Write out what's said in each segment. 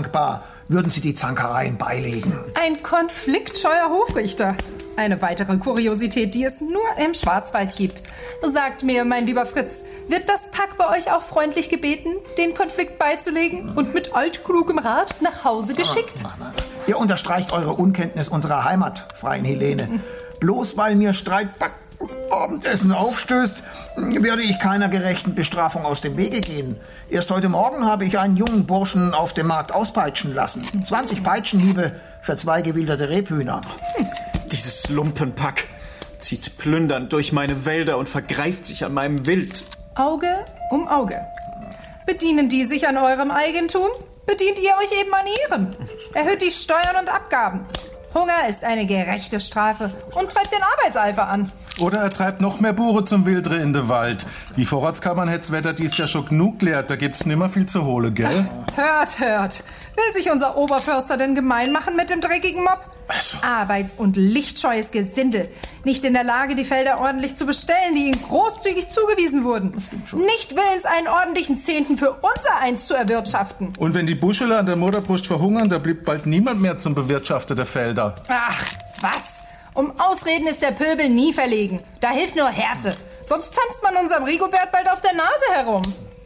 dankbar, würden Sie die Zankereien beilegen. Ein konfliktscheuer Hofrichter. Eine weitere Kuriosität, die es nur im Schwarzwald gibt. Sagt mir, mein lieber Fritz, wird das Pack bei euch auch freundlich gebeten, den Konflikt beizulegen und mit altklugem Rat nach Hause geschickt? Ihr unterstreicht eure Unkenntnis unserer Heimat, Fräulein Helene. Bloß weil mir Streit beim Abendessen aufstößt, werde ich keiner gerechten Bestrafung aus dem Wege gehen. Erst heute Morgen habe ich einen jungen Burschen auf dem Markt auspeitschen lassen. 20 Peitschenhiebe für 2 gewilderte Rebhühner. Dieses Lumpenpack zieht plündernd durch meine Wälder und vergreift sich an meinem Wild. Auge um Auge. Bedienen die sich an eurem Eigentum? Bedient ihr euch eben an ihrem. Erhöht die Steuern und Abgaben. Hunger ist eine gerechte Strafe und treibt den Arbeitseifer an. Oder er treibt noch mehr Bure zum Wildre in den Wald. Die Vorratskammern hätt's Wetter dies ja schon genug leert, da gibt's nimmer viel zu holen, gell? Hört. Will sich unser Oberförster denn gemein machen mit dem dreckigen Mob? Also. Arbeits- und lichtscheues Gesindel. Nicht in der Lage, die Felder ordentlich zu bestellen, die ihnen großzügig zugewiesen wurden. Nicht willens, einen ordentlichen Zehnten für unser Eins zu erwirtschaften. Und wenn die Buschele an der Mutterbrust verhungern, da bleibt bald niemand mehr zum Bewirtschaften der Felder. Ach, was? Um Ausreden ist der Pöbel nie verlegen. Da hilft nur Härte. Sonst tanzt man unserem Rigobert bald auf der Nase herum.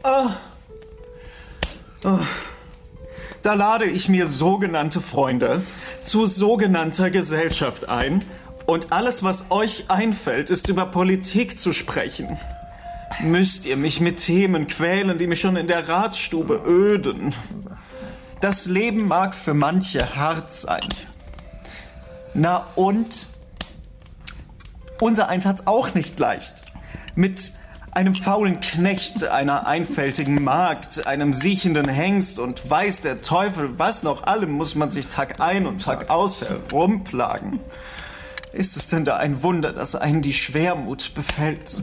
Da lade ich mir sogenannte Freunde zu sogenannter Gesellschaft ein. Und alles, was euch einfällt, ist über Politik zu sprechen. Müsst ihr mich mit Themen quälen, die mich schon in der Ratsstube öden. Das Leben mag für manche hart sein. Na und? Unser Eins hat's auch nicht leicht. Mit einem faulen Knecht, einer einfältigen Magd, einem siechenden Hengst und weiß der Teufel was noch allem muss man sich Tag ein und Tag aus herumplagen. Ist es denn da ein Wunder, dass einen die Schwermut befällt?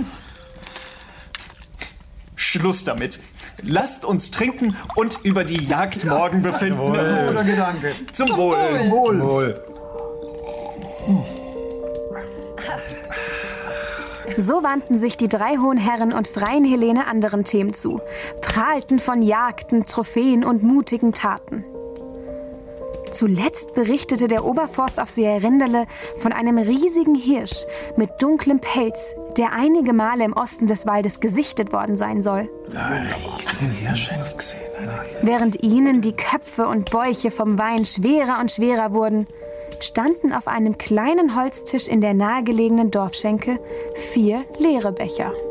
Schluss damit. Lasst uns trinken und über die Jagd morgen befinden. Guter Gedanke. Zum Wohl. Zum Wohl. Wohl. So wandten sich die 3 hohen Herren und Fräulein Helene anderen Themen zu, prahlten von Jagden, Trophäen und mutigen Taten. Zuletzt berichtete der Oberforstaufseher Rinderle von einem riesigen Hirsch mit dunklem Pelz, der einige Male im Osten des Waldes gesichtet worden sein soll. Während ihnen die Köpfe und Bäuche vom Wein schwerer und schwerer wurden, standen auf einem kleinen Holztisch in der nahegelegenen Dorfschenke 4 leere Becher.